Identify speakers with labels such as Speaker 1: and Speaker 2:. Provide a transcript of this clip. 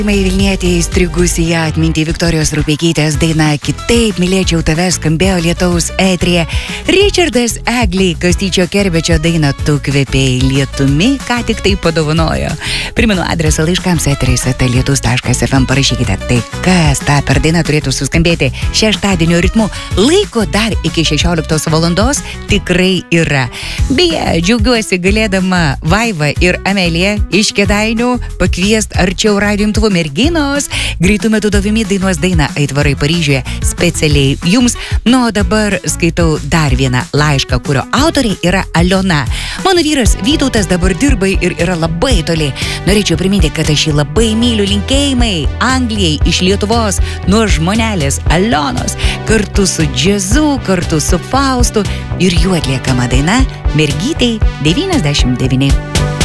Speaker 1: Vilnietė įstrigusi į atmintį Viktorijos Rupeikytės daina Kitaip mylėčiau tave skambėjo lietaus eteryje. Richardas Egliai Kastyčio Kerbečio dainą Tu kvepėjai lietumi ką tik tai padovanojo. Primenu adresą laiškams eteris@lietus.fm parašykite. Tai kas ta per daina turėtų suskambėti šeštadienio ritmu. Laiko dar iki 16 valandos tikrai yra. Beje, džiaugiuosi galėdama Vaiva ir Amelija iš Kėdainių pakviest arčiau radijo imtuvo merginos. Greitų metų dovimi dainuos dainą Aitvarai Paryžiuje specialiai jums. Nu, o dabar skaitau dar vieną laišką, kurio autoriai yra Aliona. Mano vyras Vytautas dabar dirba ir yra labai toli. Norėčiau priminti, kad aš jį labai myliu. Linkėjimai Anglijai iš Lietuvos nuo žmonelės Alionos. Kartu su džiazu, kartu su Faustu ir jų atliekama daina Mergytei 99.